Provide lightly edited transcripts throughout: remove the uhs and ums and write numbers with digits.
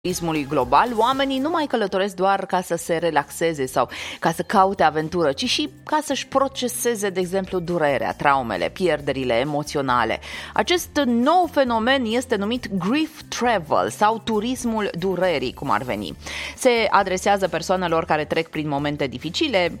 turismului global, oamenii nu mai călătoresc doar ca să se relaxeze sau ca să caute aventură, ci și ca să-și proceseze, de exemplu, durerea, traumele, pierderile emoționale. Acest nou fenomen este numit grief travel sau turismul durerii, cum ar veni. Se adresează persoanelor care trec prin momente dificile,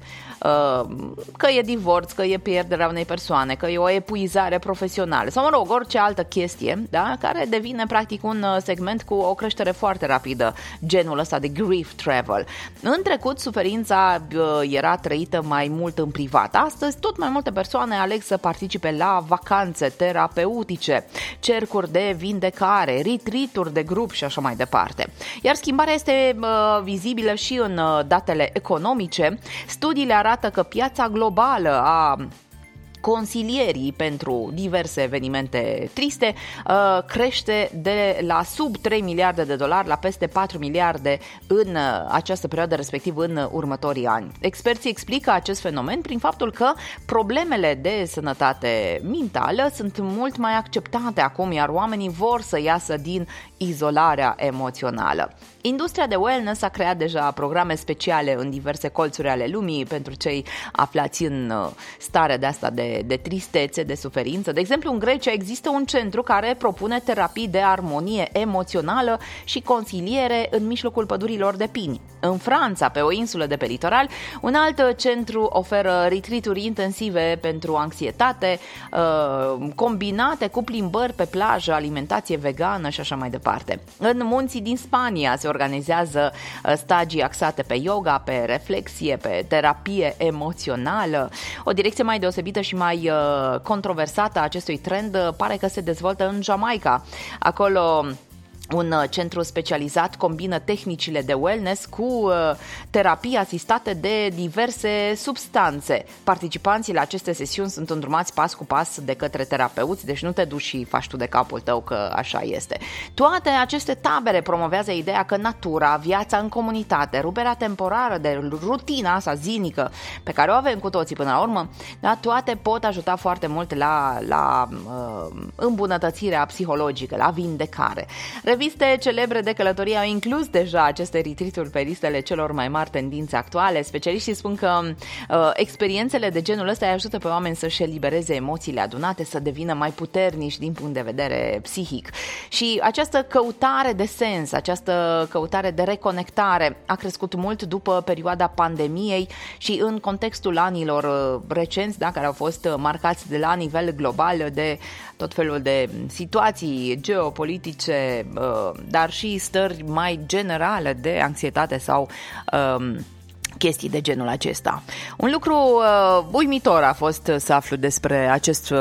că e divorț, că e pierderea unei persoane, că e o epuizare profesională sau, mă rog, orice altă chestie, da? Care devine practic un segment cu o creștere foarte rapidă, genul ăsta de grief travel. În trecut, suferința era trăită mai mult în privat. Astăzi, tot mai multe persoane aleg să participe la vacanțe terapeutice, cercuri de vindecare, retreat-uri de grup și așa mai departe. Iar schimbarea este vizibilă și în datele economice. Studiile arată că piața globală a consilierii pentru diverse evenimente triste crește de la sub 3 miliarde de dolari la peste 4 miliarde în această perioadă, respectiv în următorii ani. Experții explică acest fenomen prin faptul că problemele de sănătate mentală sunt mult mai acceptate acum, iar oamenii vor să iasă din izolarea emoțională. Industria de wellness a creat deja programe speciale în diverse colțuri ale lumii pentru cei aflați în stare de asta de tristețe, de suferință. De exemplu, în Grecia există un centru care propune terapii de armonie emoțională și consiliere în mijlocul pădurilor de pini. În Franța, pe o insulă de pe litoral, un alt centru oferă retreat-uri intensive pentru anxietate, combinate cu plimbări pe plajă, alimentație vegană și așa mai departe. În munții din Spania se organizează stagii axate pe yoga, pe reflexie, pe terapie emoțională. O direcție mai deosebită și mai controversată a acestui trend pare că se dezvoltă în Jamaica. Acolo un centru specializat combină tehnicile de wellness cu terapii asistate de diverse substanțe. Participanții la aceste sesiuni sunt îndrumați pas cu pas de către terapeuți, deci nu te duci și faci tu de capul tău că așa este. Toate aceste tabere promovează ideea că natura, viața în comunitate, ruperea temporară de rutina asta zilnică pe care o avem cu toții până la urmă, da, toate pot ajuta foarte mult la îmbunătățirea psihologică, la vindecare. Reviste celebre de călătorie au inclus deja aceste retreat-uri pe listele celor mai mari tendințe actuale. Specialiștii spun că experiențele de genul ăsta îi ajută pe oameni să-și elibereze emoțiile adunate, să devină mai puternici din punct de vedere psihic. Și această căutare de sens, această căutare de reconectare a crescut mult după perioada pandemiei și în contextul anilor recenți, da, care au fost marcați de la nivel global de tot felul de situații geopolitice, dar și stări mai generale de anxietate sau chestii de genul acesta. Un lucru uimitor a fost să aflu despre acest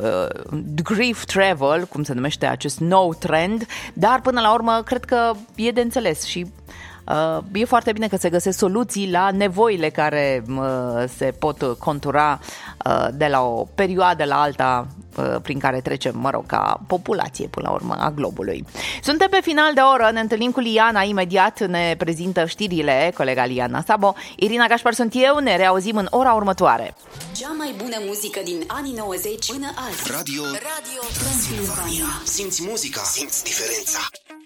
grief travel, cum se numește acest nou trend, dar până la urmă cred că e de înțeles și e foarte bine că se găsesc soluții la nevoile care se pot contura de la o perioadă la alta prin care trecem, mă rog, ca populație până la urmă a globului. Suntem pe final de oră, ne întâlnim cu Liana imediat, ne prezintă știrile colega Liana Sabo. Irina Gașpar sunt eu, ne reauzim în ora următoare. Cea mai bună muzică din anii 90 până azi. Radio Transilvania. Simți muzica, simți diferența.